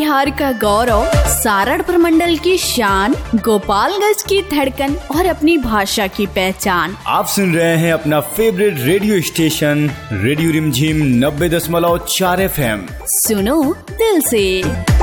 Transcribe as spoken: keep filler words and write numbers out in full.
बिहार का गौरव, सारण प्रमंडल की शान, गोपालगंज की धड़कन और अपनी भाषा की पहचान। आप सुन रहे हैं अपना फेवरेट रेडियो स्टेशन रेडियो रिमझिम नब्बे दशमलव चार एफ एम। सुनो दिल से।